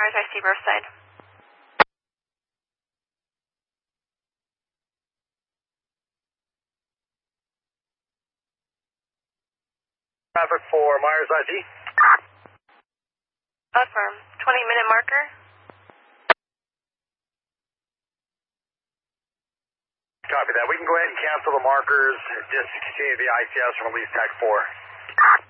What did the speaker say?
Mars IC Riverside. Traffic for Myers IC. Affirm. 20-minute marker. Copy that. We can go ahead and cancel the markers. Just continue the ICS from release tag 4.